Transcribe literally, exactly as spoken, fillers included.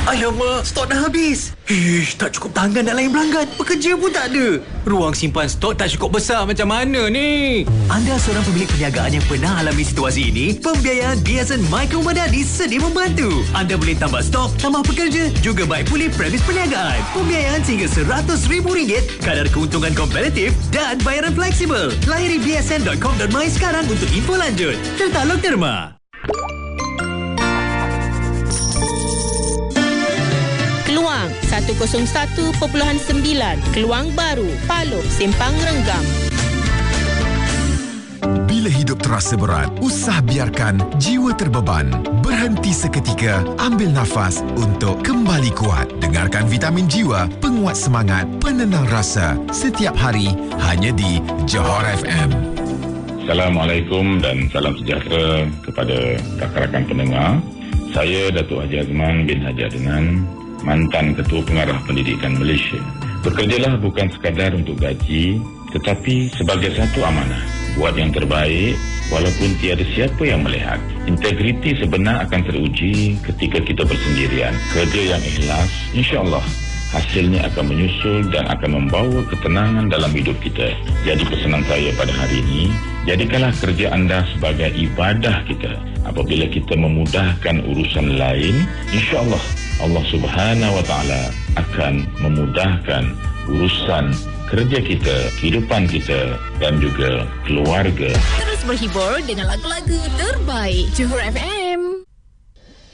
Alamak, stok dah habis. Ish, tak cukup tangan nak layan pelanggan. Pekerja pun tak ada. Ruang simpan stok tak cukup besar, macam mana ni? Anda seorang pemilik perniagaan yang pernah alami situasi ini? Pembiayaan Biasan Micro Madani sedia membantu. Anda boleh tambah stok, tambah pekerja, juga baik pulih premis perniagaan. Pembiayaan sehingga seratus ribu ringgit, kadar keuntungan kompetitif dan bayaran fleksibel. Layari b s n dot com dot my sekarang untuk info lanjut. Tertaluk Derma. Keluang seratus satu perpuluhan sembilan, Keluang Baru, Paloh, Simpang Renggam. Bila hidup terasa berat, usah biarkan jiwa terbeban. Berhenti seketika, ambil nafas untuk kembali kuat. Dengarkan Vitamin Jiwa, penguat semangat, penenang rasa. Setiap hari, hanya di Johor F M. Assalamualaikum dan salam sejahtera kepada rakan-rakan pendengar. Saya Datuk Haji Azman bin Haji Adnan, mantan Ketua Pengarah Pendidikan Malaysia. Bekerjalah bukan sekadar untuk gaji, tetapi sebagai satu amanah. Buat yang terbaik walaupun tiada siapa yang melihat. Integriti sebenar akan teruji ketika kita bersendirian. Kerja yang ikhlas, insya-Allah hasilnya akan menyusul dan akan membawa ketenangan dalam hidup kita. Jadi pesanan saya pada hari ini, jadikanlah kerja anda sebagai ibadah kita. Apabila kita memudahkan urusan lain, insya-Allah Allah Subhanahu Wa Taala akan memudahkan urusan kerja kita, kehidupan kita dan juga keluarga. Terus berhibur dengan lagu-lagu terbaik Johor F M.